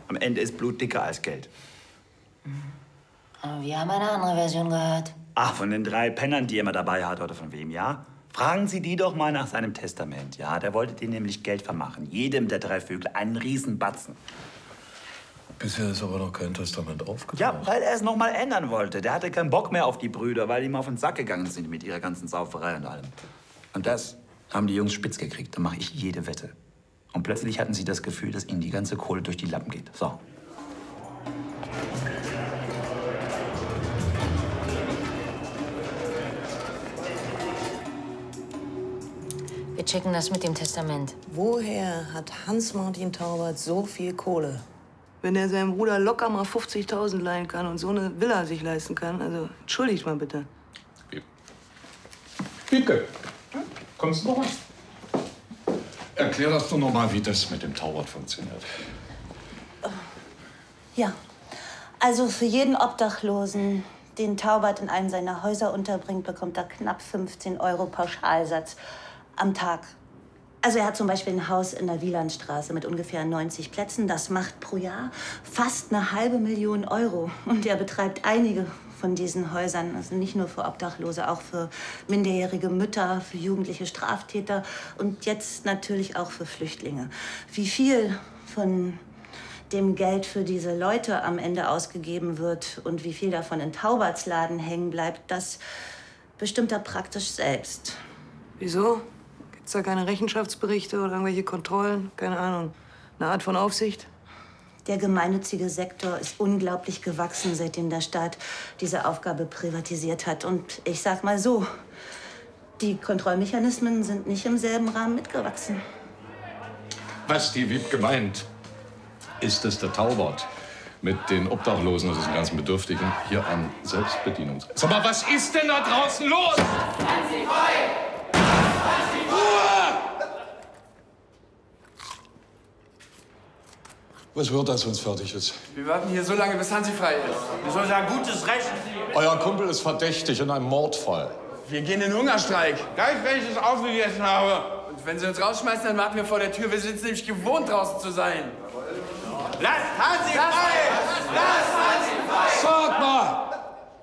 Am Ende ist Blut dicker als Geld. Aber wir haben eine andere Version gehört. Ach, von den 3 Pennern, die er immer dabei hat, oder von wem, ja? Fragen Sie die doch mal nach seinem Testament, ja? Der wollte dir nämlich Geld vermachen. Jedem der 3 Vögel einen Riesenbatzen. Bisher ist aber noch kein Testament aufgetaucht. Ja, weil er es noch mal ändern wollte. Der hatte keinen Bock mehr auf die Brüder, weil die ihm auf den Sack gegangen sind mit ihrer ganzen Sauferei und allem. Und das haben die Jungs spitz gekriegt. Da mache ich jede Wette. Und plötzlich hatten sie das Gefühl, dass ihnen die ganze Kohle durch die Lappen geht. So. Wir checken das mit dem Testament. Woher hat Hans-Martin Taubert so viel Kohle? Wenn er seinem Bruder locker mal 50.000 leihen kann und so eine Villa sich leisten kann, also entschuldigt mal bitte. Wiebke, kommst du noch mal? Erklär das doch noch mal, wie das mit dem Taubert funktioniert. Ja, also für jeden Obdachlosen, den Taubert in einem seiner Häuser unterbringt, bekommt er knapp 15 € Pauschalsatz am Tag. Also er hat zum Beispiel ein Haus in der Wielandstraße mit ungefähr 90 Plätzen. Das macht pro Jahr fast 500.000 €. Und er betreibt einige von diesen Häusern, also nicht nur für Obdachlose, auch für minderjährige Mütter, für jugendliche Straftäter und jetzt natürlich auch für Flüchtlinge. Wie viel von dem Geld für diese Leute am Ende ausgegeben wird und wie viel davon in Tauberts Laden hängen bleibt, das bestimmt er praktisch selbst. Wieso? Gibt's da keine Rechenschaftsberichte oder irgendwelche Kontrollen? Keine Ahnung. Eine Art von Aufsicht? Der gemeinnützige Sektor ist unglaublich gewachsen, seitdem der Staat diese Aufgabe privatisiert hat. Und ich sag mal so, die Kontrollmechanismen sind nicht im selben Rahmen mitgewachsen. Was die Wiebke meint, ist, dass der Taubert mit den Obdachlosen, also den ganzen Bedürftigen, hier ein Selbstbedienungs... Sag mal, was ist denn da draußen los? Lassen Sie frei! Was wird das, wenn's fertig ist? Wir warten hier so lange, bis Hansi frei ist. Das ist unser gutes Recht. Euer Kumpel ist verdächtig in einem Mordfall. Wir gehen in Hungerstreik. Gleich, wenn ich es aufgegessen habe. Und wenn Sie uns rausschmeißen, dann warten wir vor der Tür. Wir sind nämlich gewohnt, draußen zu sein. Lasst Hansi frei! Lasst Hansi frei! Sag mal!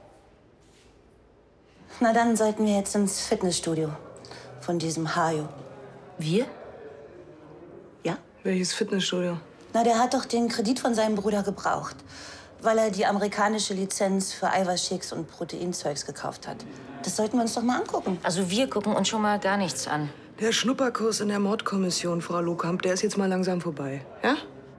Na, dann sollten wir jetzt ins Fitnessstudio von diesem Hajo. Wir? Ja? Welches Fitnessstudio? Na, der hat doch den Kredit von seinem Bruder gebraucht, weil er die amerikanische Lizenz für Eiweißshakes und Proteinzeugs gekauft hat. Das sollten wir uns doch mal angucken. Also wir gucken uns schon mal gar nichts an. Der Schnupperkurs in der Mordkommission, Frau Lohkamp, der ist jetzt mal langsam vorbei. Ja?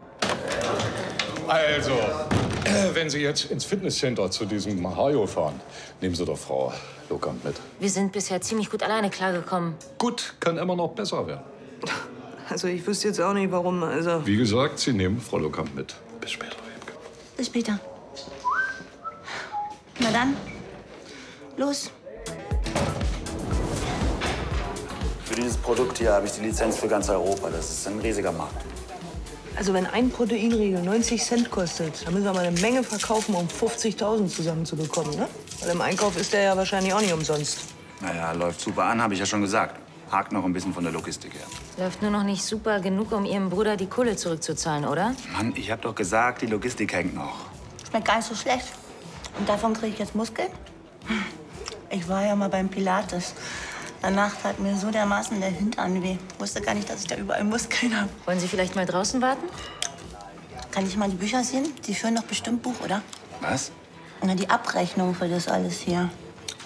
Also, wenn Sie jetzt ins Fitnesscenter zu diesem Hajo fahren, nehmen Sie doch Frau Lohkamp mit. Wir sind bisher ziemlich gut alleine klargekommen. Gut, kann immer noch besser werden. Also ich wüsste jetzt auch nicht, warum, also... Wie gesagt, Sie nehmen Frau Lohkamp mit. Bis später, Wiebke. Bis später. Na dann, los. Für dieses Produkt hier habe ich die Lizenz für ganz Europa. Das ist ein riesiger Markt. Also wenn ein Proteinriegel 90 Cent kostet, dann müssen wir mal eine Menge verkaufen, um 50.000 zusammenzubekommen, ne? Weil im Einkauf ist der ja wahrscheinlich auch nicht umsonst. Naja, läuft super an, habe ich ja schon gesagt. Hakt noch ein bisschen von der Logistik her. Läuft nur noch nicht super genug, um Ihrem Bruder die Kohle zurückzuzahlen, oder? Mann, ich habe doch gesagt, die Logistik hängt noch. Schmeckt gar nicht so schlecht. Und davon kriege ich jetzt Muskeln? Ich war ja mal beim Pilates. Danach tat mir so dermaßen der Hintern weh. Wusste gar nicht, dass ich da überall Muskeln habe. Wollen Sie vielleicht mal draußen warten? Kann ich mal die Bücher sehen? Die führen doch bestimmt Buch, oder? Was? Na, die Abrechnung für das alles hier.